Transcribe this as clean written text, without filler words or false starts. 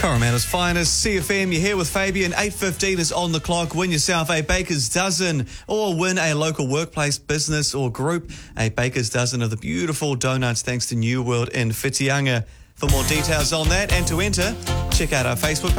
Coromandel's finest, CFM, you're here with Fabian. 8:15 is on the clock. Win yourself a baker's dozen or win a local workplace, business or group a baker's dozen of the beautiful donuts thanks to New World in Whitianga. For more details on that and to enter, check out our Facebook page.